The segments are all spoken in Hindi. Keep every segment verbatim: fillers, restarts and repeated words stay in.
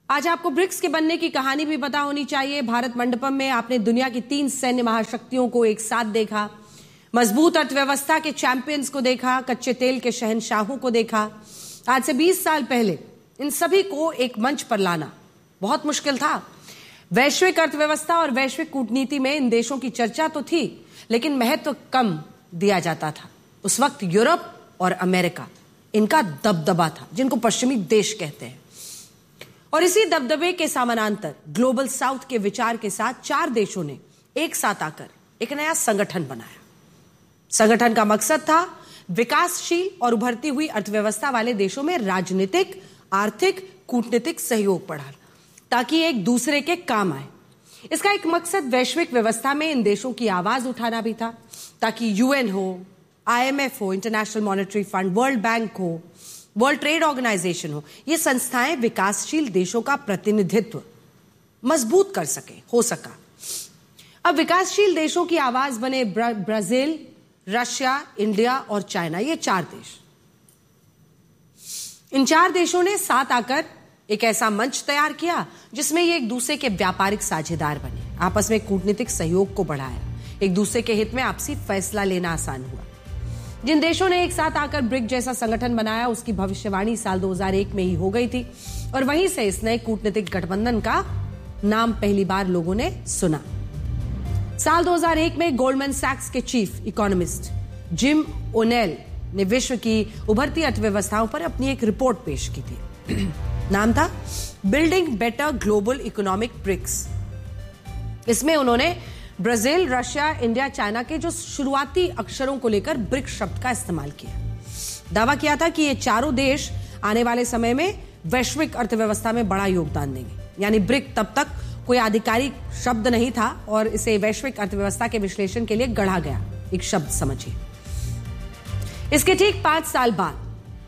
आज आपको ब्रिक्स के बनने की कहानी भी पता होनी चाहिए। भारत मंडपम में आपने दुनिया की तीन सैन्य महाशक्तियों को एक साथ देखा, मजबूत अर्थव्यवस्था के चैंपियंस को देखा, कच्चे तेल के शहंशाहों को देखा। आज से बीस साल पहले इन सभी को एक मंच पर लाना बहुत मुश्किल था। वैश्विक अर्थव्यवस्था और वैश्विक कूटनीति में इन देशों की चर्चा तो थी, लेकिन महत्व तो कम दिया जाता था। उस वक्त यूरोप और अमेरिका इनका दबदबा था, जिनको पश्चिमी देश कहते हैं। और इसी दबदबे के समानांतर ग्लोबल साउथ के विचार के साथ चार देशों ने एक साथ आकर एक नया संगठन बनाया। संगठन का मकसद था विकासशील और उभरती हुई अर्थव्यवस्था वाले देशों में राजनीतिक, आर्थिक, कूटनीतिक सहयोग बढ़ाना, ताकि एक दूसरे के काम आए। इसका एक मकसद वैश्विक व्यवस्था में इन देशों की आवाज उठाना भी था, ताकि यूएन हो, आईएमएफ हो, international monetary fund, world bank हो, वर्ल्ड ट्रेड ऑर्गेनाइजेशन हो, ये संस्थाएं विकासशील देशों का प्रतिनिधित्व मजबूत कर सके हो सका। अब विकासशील देशों की आवाज बने ब्रा, ब्राजील, रशिया, इंडिया और चाइना, ये चार देश। इन चार देशों ने साथ आकर एक ऐसा मंच तैयार किया जिसमें ये एक दूसरे के व्यापारिक साझेदार बने, आपस में कूटनीतिक सहयोग को बढ़ाया, एक दूसरे के हित में आपसी फैसला लेना आसान हुआ। जिन देशों ने एक साथ आकर ब्रिक जैसा संगठन बनाया, उसकी भविष्यवाणी साल दो हज़ार एक में ही हो गई थी, और वहीं से इस नए कूटनीतिक गठबंधन का नाम पहली बार लोगों ने सुना। साल दो हज़ार एक में गोल्डमैन सैक्स के चीफ इकोनॉमिस्ट जिम ओनेल ने विश्व की उभरती अर्थव्यवस्थाओं पर अपनी एक रिपोर्ट पेश की थी। नाम था building better global economic BRICS. इसमें उन्होंने ब्राजील, रशिया, इंडिया, चाइना के जो शुरुआती अक्षरों को लेकर ब्रिक शब्द का इस्तेमाल किया। दावा किया था कि ये चारों देश आने वाले समय में वैश्विक अर्थव्यवस्था में बड़ा योगदान देंगे। यानी ब्रिक तब तक कोई आधिकारिक शब्द नहीं था और इसे वैश्विक अर्थव्यवस्था के विश्लेषण के लिए गढ़ा गया एक शब्द समझिए। इसके ठीक पांच साल बाद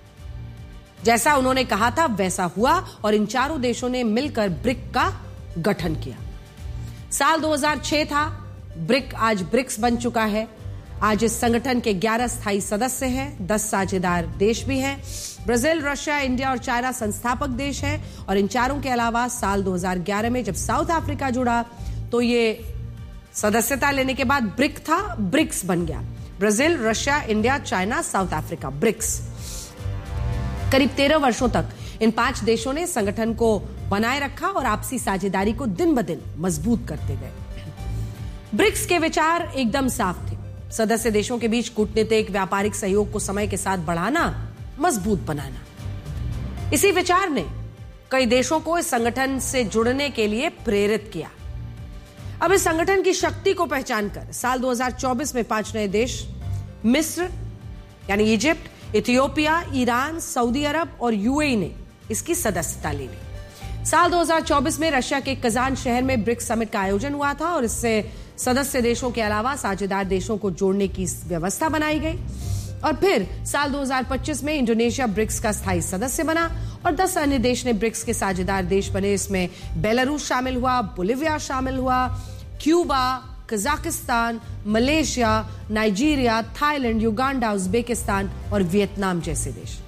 जैसा उन्होंने कहा था वैसा हुआ और इन चारों देशों ने मिलकर ब्रिक का गठन किया। साल दो हज़ार छह था, ब्रिक आज ब्रिक्स बन चुका है। आज इस संगठन के ग्यारह स्थायी सदस्य हैं, दस साझेदार देश भी हैं। ब्राजील, रशिया, इंडिया और चाइना संस्थापक देश हैं, और इन चारों के अलावा साल दो हज़ार ग्यारह में जब साउथ अफ्रीका जुड़ा तो ये सदस्यता लेने के बाद ब्रिक था, ब्रिक्स बन गया। Brazil, Russia, India, China, south Africa, BRICS. करीब तेरह वर्षों तक इन पांच देशों ने संगठन को बनाए रखा और आपसी साझेदारी को दिन ब दिन मजबूत करते गए। ब्रिक्स के विचार एकदम साफ थे। सदस्य देशों के बीच कूटनीतिक, व्यापारिक सहयोग को समय के साथ बढ़ाना, मजबूत बनाना। इसी विचार ने कई देशों को इस संगठन से जुड़ने के लिए प्रेरित किया। अब इस संगठन की शक्ति को पहचान कर साल दो हज़ार चौबीस में पांच नए देश मिस्र यानी इजिप्ट, इथियोपिया, ईरान, सऊदी अरब और यूएई ने इसकी सदस्यता ले ली। साल दो हज़ार चौबीस में रशिया के कजान शहर में ब्रिक्स समिट का आयोजन हुआ था और इससे सदस्य देशों के अलावा साझेदार देशों को जोड़ने की व्यवस्था बनाई गई। और फिर साल दो हज़ार पच्चीस में इंडोनेशिया ब्रिक्स का स्थायी सदस्य बना और दस अन्य देश ने ब्रिक्स के साझेदार देश बने। इसमें बेलारूस शामिल हुआ, बोलिविया शामिल हुआ, Cuba, Kazakhstan, Malaysia, Nigeria, Thailand, Uganda, Uzbekistan और वियतनाम जैसे देश।